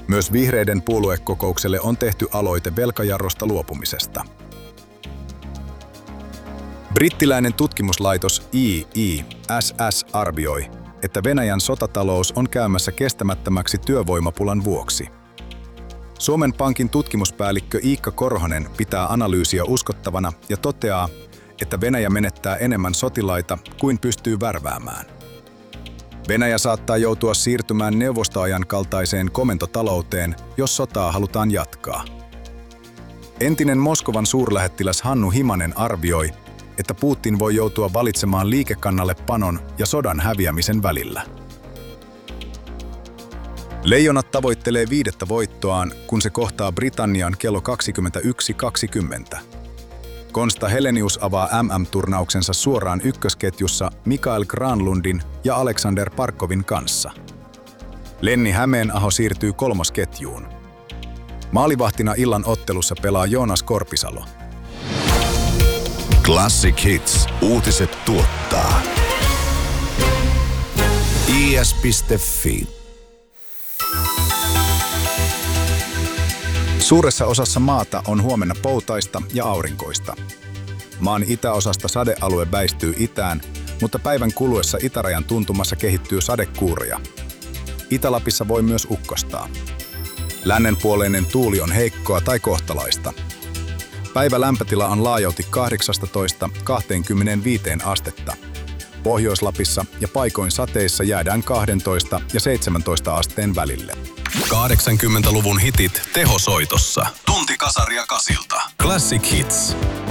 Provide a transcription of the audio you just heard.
Myös vihreiden puoluekokoukselle on tehty aloite velkajarrusta luopumisesta. Brittiläinen tutkimuslaitos IISS arvioi, että Venäjän sotatalous on käymässä kestämättömäksi työvoimapulan vuoksi. Suomen Pankin tutkimuspäällikkö Iikka Korhonen pitää analyysiä uskottavana ja toteaa, että Venäjä menettää enemmän sotilaita kuin pystyy värväämään. Venäjä saattaa joutua siirtymään neuvostoajan kaltaiseen komentotalouteen, jos sotaa halutaan jatkaa. Entinen Moskovan suurlähettiläs Hannu Himanen arvioi, että Putin voi joutua valitsemaan liikekannalle panon ja sodan häviämisen välillä. Leijonat tavoittelee 5. voittoaan, kun se kohtaa Britannian kello 21.20. Konsta Helenius avaa MM-turnauksensa suoraan ykkösketjussa Mikael Granlundin ja Alexander Parkovin kanssa. Lenni Hämeenaho siirtyy kolmosketjuun. Maalivahtina illan ottelussa pelaa Joonas Korpisalo. Classic Hits. Uutiset tuottaa. is.fi. Suuressa osassa maata on huomenna poutaista ja aurinkoista. Maan itäosasta sadealue väistyy itään, mutta päivän kuluessa itärajan tuntumassa kehittyy sadekuuroja. Itä-Lapissa voi myös ukkostaa. Lännenpuoleinen tuuli on heikkoa tai kohtalaista. Päivä lämpötila on laajalti 18–25 astetta. Pohjois-Lapissa ja paikoin sateissa jäädään 12 ja 17 asteen välille. 80-luvun hitit tehosoitossa. Tunti kasaria kasilta. Classic Hits.